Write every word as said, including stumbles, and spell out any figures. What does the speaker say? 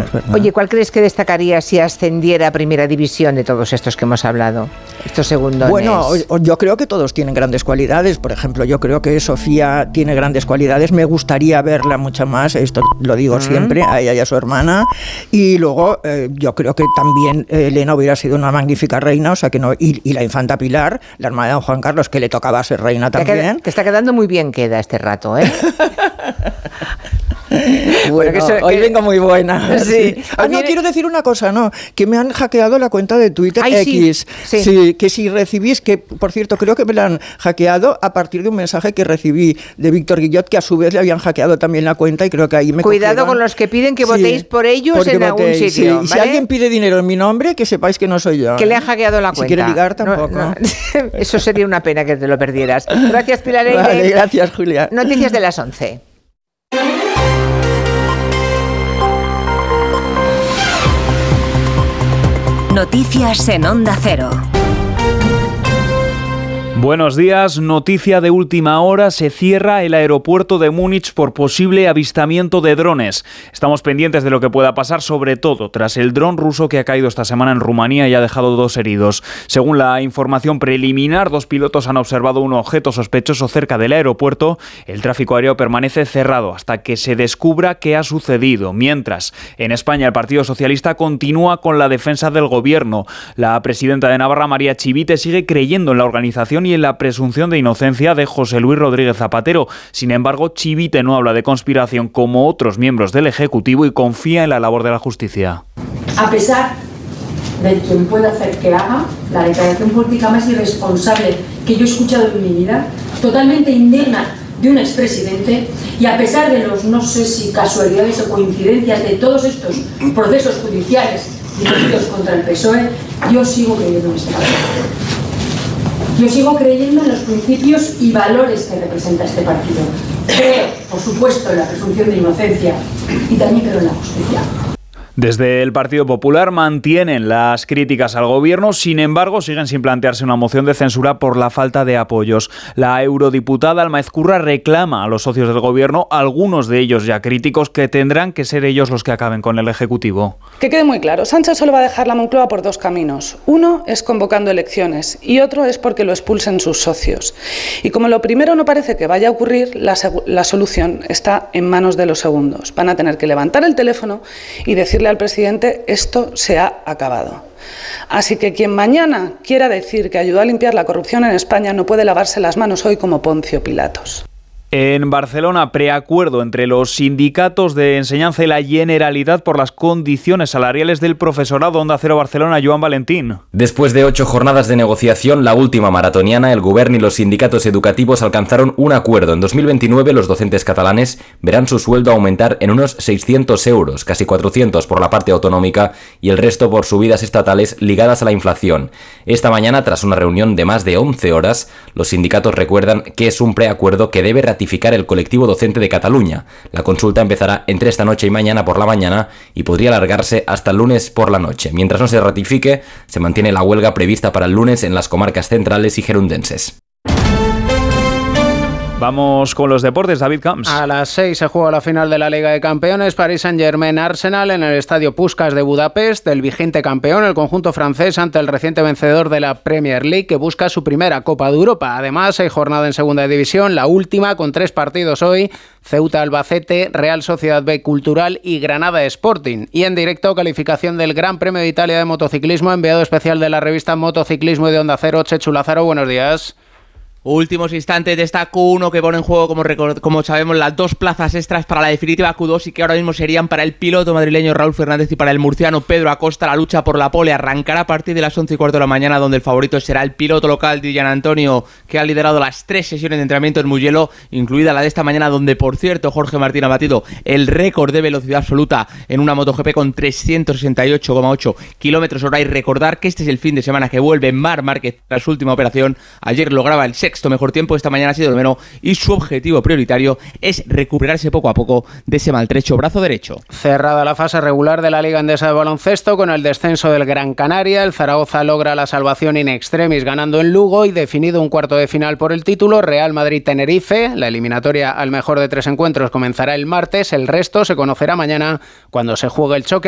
¿verdad? Oye, ¿cuál crees que destacaría si ascendiera a Primera División de todos estos que hemos hablado? Estos segundones. Bueno, yo creo que todos tienen grandes cualidades. Por ejemplo, yo creo que Sofía tiene grandes cualidades. Me gustaría verla mucho más, esto lo digo uh-huh. siempre, a ella y a su hermana. Y luego eh, yo creo que también eh, Elena hubiera sido una magnífica reina, o sea que no, y, y la infanta Pilar, la hermana de don Juan Carlos, que le tocaba ser reina también. Te, queda, te está quedando muy bien queda este rato, ¿eh? Bueno, que eso, hoy que... vengo muy buena. Sí. Sí. Ah, no, quiero decir una cosa, no, que me han hackeado la cuenta de Twitter. Ay, X. Sí, sí. Sí, que si recibís, que por cierto creo que me la han hackeado a partir de un mensaje que recibí de Víctor Guillot, que a su vez le habían hackeado también la cuenta y creo que ahí me Cuidado cogieron. Con los que piden que sí, votéis por ellos en algún votéis, sitio. Sí. ¿Vale? Si alguien pide dinero en mi nombre, que sepáis que no soy yo. Que le han hackeado la y cuenta. Si quiere ligar, tampoco. No, no. Eso sería una pena que te lo perdieras. Gracias, Pilar Eire. Vale, gracias, Julia. Noticias de las once. Noticias en Onda Cero. Buenos días, noticia de última hora, se cierra el aeropuerto de Múnich por posible avistamiento de drones. Estamos pendientes de lo que pueda pasar, sobre todo tras el dron ruso que ha caído esta semana en Rumanía y ha dejado dos heridos. Según la información preliminar, dos pilotos han observado un objeto sospechoso cerca del aeropuerto. El tráfico aéreo permanece cerrado hasta que se descubra qué ha sucedido. Mientras, en España el Partido Socialista continúa con la defensa del gobierno. La presidenta de Navarra, María Chivite, sigue creyendo en la organización y en la presunción de inocencia de José Luis Rodríguez Zapatero. Sin embargo, Chivite no habla de conspiración como otros miembros del Ejecutivo y confía en la labor de la justicia. A pesar de quien pueda hacer que haga, la declaración política más irresponsable que yo he escuchado en mi vida, totalmente indigna de un expresidente, y a pesar de los, no sé si casualidades o coincidencias de todos estos procesos judiciales dirigidos contra el P S O E, yo sigo creyendo en este partido. Yo sigo creyendo en los principios y valores que representa este partido. Creo, por supuesto, en la presunción de inocencia y también creo en la justicia. Desde el Partido Popular mantienen las críticas al gobierno, sin embargo siguen sin plantearse una moción de censura por la falta de apoyos. La eurodiputada Alma Ezcurra reclama a los socios del gobierno, algunos de ellos ya críticos, que tendrán que ser ellos los que acaben con el Ejecutivo. Que quede muy claro, Sánchez solo va a dejar la Moncloa por dos caminos. Uno es convocando elecciones y otro es porque lo expulsen sus socios. Y como lo primero no parece que vaya a ocurrir, la, la solución está en manos de los segundos. Van a tener que levantar el teléfono y decirle al presidente: esto se ha acabado. Así que quien mañana quiera decir que ayudó a limpiar la corrupción en España no puede lavarse las manos hoy como Poncio Pilatos. En Barcelona, preacuerdo entre los sindicatos de enseñanza y la Generalitat por las condiciones salariales del profesorado. Onda Cero Barcelona, Joan Valentín. Después de ocho jornadas de negociación, la última maratoniana, el Govern y los sindicatos educativos alcanzaron un acuerdo. En dos mil veintinueve, los docentes catalanes verán su sueldo aumentar en unos seiscientos euros, casi cuatrocientos por la parte autonómica y el resto por subidas estatales ligadas a la inflación. Esta mañana, tras una reunión de más de once horas, los sindicatos recuerdan que es un preacuerdo que debe ratificar ratificar el colectivo docente de Cataluña. La consulta empezará entre esta noche y mañana por la mañana y podría alargarse hasta el lunes por la noche. Mientras no se ratifique, se mantiene la huelga prevista para el lunes en las comarcas centrales y gerundenses. Vamos con los deportes, David Camps. A las seis se juega la final de la Liga de Campeones, Paris Saint-Germain-Arsenal en el Estadio Puskás de Budapest. El vigente campeón, el conjunto francés, ante el reciente vencedor de la Premier League, que busca su primera Copa de Europa. Además, hay jornada en Segunda División, la última, con tres partidos hoy: Ceuta-Albacete, Real Sociedad B Cultural y Granada Sporting. Y en directo, calificación del Gran Premio de Italia de motociclismo, enviado especial de la revista Motociclismo y de Onda Cero, Chechu Lázaro. Buenos días. Últimos instantes de esta Q uno que pone en juego, como, record- como sabemos, las dos plazas extras para la definitiva Q dos y que ahora mismo serían para el piloto madrileño Raúl Fernández y para el murciano Pedro Acosta. La lucha por la pole arrancará a partir de las once y cuarto de la mañana, donde el favorito será el piloto local Dillan Antonio, que ha liderado las tres sesiones de entrenamiento en Mugello, incluida la de esta mañana, donde, por cierto, Jorge Martín ha batido el récord de velocidad absoluta en una MotoGP con trescientos sesenta y ocho coma ocho kilómetros hora. Y recordar que este es el fin de semana que vuelve Marc Márquez tras su última operación. Ayer lograba el sexto mejor tiempo, esta mañana ha sido el noveno y su objetivo prioritario es recuperarse poco a poco de ese maltrecho brazo derecho. Cerrada la fase regular de la Liga Endesa de Baloncesto con el descenso del Gran Canaria, el Zaragoza logra la salvación in extremis ganando en Lugo y definido un cuarto de final por el título. Real Madrid-Tenerife, la eliminatoria al mejor de tres encuentros comenzará el martes, el resto se conocerá mañana cuando se juegue el choque